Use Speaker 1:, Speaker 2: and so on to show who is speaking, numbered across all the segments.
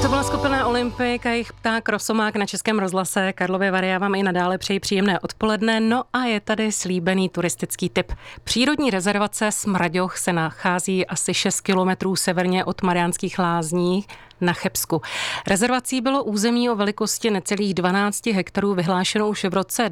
Speaker 1: To byla skupina Olympik a jejich Pták Rosomák na Českém rozhlase. Karlovy Vary, já vám i nadále přeji příjemné odpoledne. No a je tady slíbený turistický tip. Přírodní rezervace Smraďoch se nachází asi 6 kilometrů severně od Mariánských Lázní na Chebsku. Rezervací bylo území o velikosti necelých 12 hektarů vyhlášeno už v roce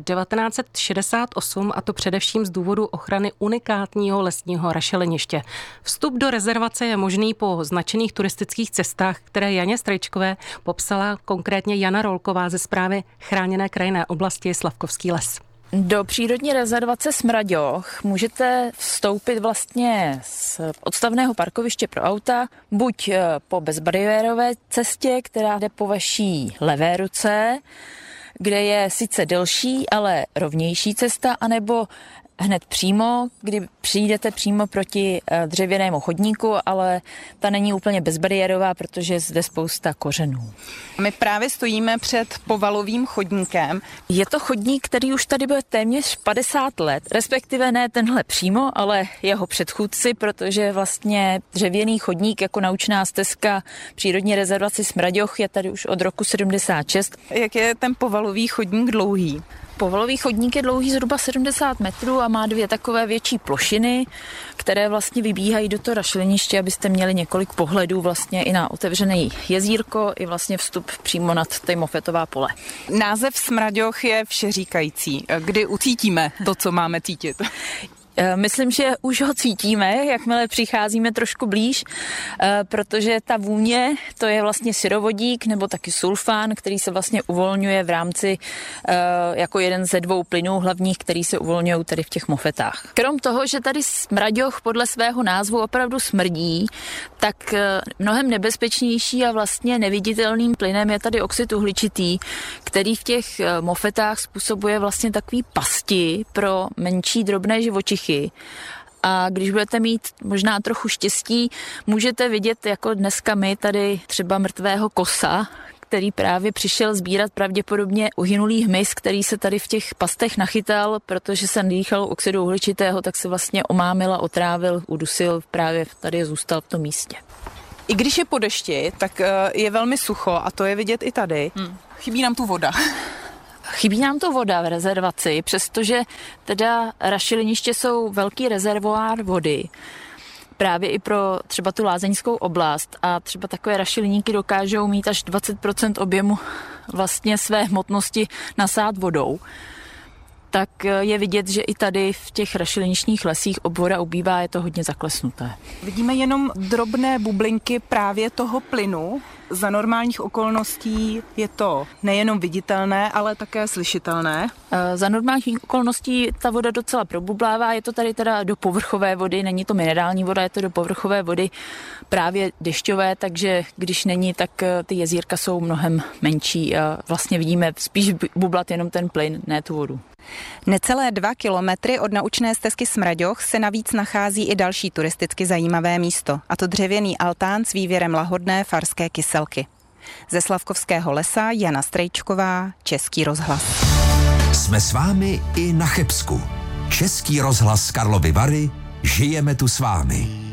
Speaker 1: 1968, a to především z důvodu ochrany unikátního lesního rašeliniště. Vstup do rezervace je možný po značených turistických cestách, které Janě Strejčkové popsala konkrétně Jana Rolková ze Správy chráněné krajinné oblasti Slavkovský les.
Speaker 2: Do přírodní rezervace Smraďoch můžete vstoupit vlastně z odstavného parkoviště pro auta, buď po bezbariérové cestě, která jde po vaší levé ruce, kde je sice delší, ale rovnější cesta, anebo hned přímo, kdy přijdete přímo proti dřevěnému chodníku, ale ta není úplně bezbariérová, protože je zde spousta kořenů.
Speaker 3: My právě stojíme před povalovým chodníkem.
Speaker 2: Je to chodník, který už tady byl téměř 50 let, respektive ne tenhle přímo, ale jeho předchůdci, protože vlastně dřevěný chodník jako naučná stezka přírodní rezervaci Smraďoch je tady už od roku 76.
Speaker 3: Jak je ten povalový chodník dlouhý?
Speaker 2: Povalový chodník je dlouhý zhruba 70 metrů a má dvě takové větší plošiny, které vlastně vybíhají do toho rašeliniště, abyste měli několik pohledů vlastně i na otevřené jezírko, i vlastně vstup přímo nad ty mofetová pole.
Speaker 3: Název Smraďoch je všeříkající. Kdy ucítíme to, co máme cítit?
Speaker 2: Myslím, že už ho cítíme, jakmile přicházíme trošku blíž, protože ta vůně, to je vlastně syrovodík nebo taky sulfán, který se vlastně uvolňuje v rámci jako jeden ze dvou plynů hlavních, který se uvolňují tady v těch mofetách. Krom toho, že tady Smraďoch podle svého názvu opravdu smrdí, tak mnohem nebezpečnější a vlastně neviditelným plynem je tady oxid uhličitý, který v těch mofetách způsobuje vlastně takový pasti pro menší drobné živočichy. A když budete mít možná trochu štěstí, můžete vidět, jako dneska my tady třeba mrtvého kosa, který právě přišel sbírat pravděpodobně uhynulý hmyz, který se tady v těch pastech nachytal, protože se nadýchal oxidu uhličitého, tak se vlastně omámil a otrávil, udusil, právě tady zůstal v tom místě.
Speaker 3: I když je po dešti, tak je velmi sucho a to je vidět i tady. Chybí nám tu voda.
Speaker 2: Chybí nám to voda v rezervaci, přestože teda rašeliniště jsou velký rezervoár vody, právě i pro třeba tu lázeňskou oblast, a třeba takové rašeliníky dokážou mít až 20% objemu vlastně své hmotnosti nasát vodou. Tak je vidět, že i tady v těch rašeliničních lesích obvoda ubývá, je to hodně zaklesnuté.
Speaker 3: Vidíme jenom drobné bublinky právě toho plynu. Za normálních okolností je to nejenom viditelné, ale také slyšitelné.
Speaker 2: Za normálních okolností ta voda docela probublává, je to tady teda do povrchové vody, není to minerální voda, je to do povrchové vody právě dešťové, takže když není, tak ty jezírka jsou mnohem menší a vlastně vidíme spíš bublat jenom ten plyn, ne tu vodu.
Speaker 3: Necelé 2 kilometry od naučné stezky Smraďoch se navíc nachází i další turisticky zajímavé místo, a to dřevěný altán s vývěrem lahodné farské kyselky. Ze Slavkovského lesa Jana Strejčková, Český rozhlas.
Speaker 4: Jsme s vámi i na Chebsku. Český rozhlas Karlovy Vary, žijeme tu s vámi.